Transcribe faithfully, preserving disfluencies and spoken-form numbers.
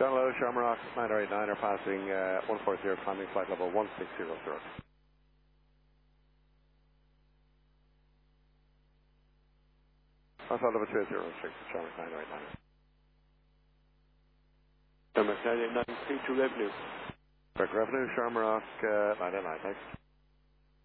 Download Shamrock nine eight nine are passing uh, one four zero, climbing flight level one six zero zero. Flight level two zero six, Shamrock nine eight nine. Shamrock nine eight nine, P two revenue. Correct revenue, Shamrock uh, nine eight nine, thanks.